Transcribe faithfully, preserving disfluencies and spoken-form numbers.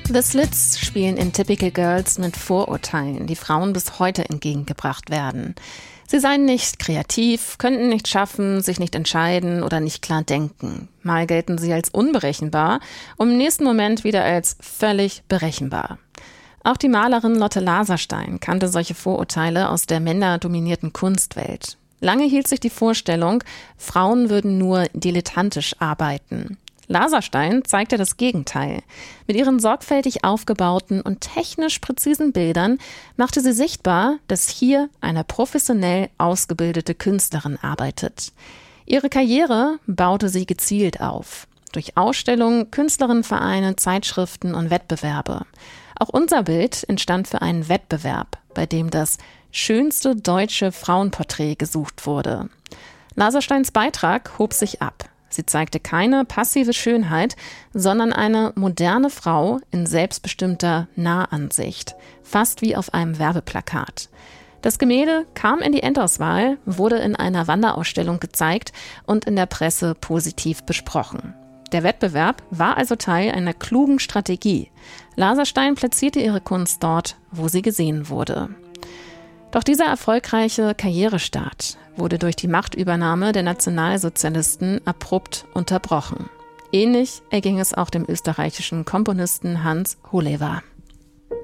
The Slits spielen in Typical Girls mit Vorurteilen, die Frauen bis heute entgegengebracht werden. Sie seien nicht kreativ, könnten nicht schaffen, sich nicht entscheiden oder nicht klar denken. Mal gelten sie als unberechenbar und im nächsten Moment wieder als völlig berechenbar. Auch die Malerin Lotte Laserstein kannte solche Vorurteile aus der männerdominierten Kunstwelt. Lange hielt sich die Vorstellung, Frauen würden nur dilettantisch arbeiten. Laserstein zeigte das Gegenteil. Mit ihren sorgfältig aufgebauten und technisch präzisen Bildern machte sie sichtbar, dass hier eine professionell ausgebildete Künstlerin arbeitet. Ihre Karriere baute sie gezielt auf. Durch Ausstellungen, Künstlerinnenvereine, Zeitschriften und Wettbewerbe. Auch unser Bild entstand für einen Wettbewerb, bei dem das schönste deutsche Frauenporträt gesucht wurde. Lasersteins Beitrag hob sich ab. Sie zeigte keine passive Schönheit, sondern eine moderne Frau in selbstbestimmter Nahansicht, fast wie auf einem Werbeplakat. Das Gemälde kam in die Endauswahl, wurde in einer Wanderausstellung gezeigt und in der Presse positiv besprochen. Der Wettbewerb war also Teil einer klugen Strategie. Laserstein platzierte ihre Kunst dort, wo sie gesehen wurde. Doch dieser erfolgreiche Karrierestart wurde durch die Machtübernahme der Nationalsozialisten abrupt unterbrochen. Ähnlich erging es auch dem österreichischen Komponisten Hans Holewa.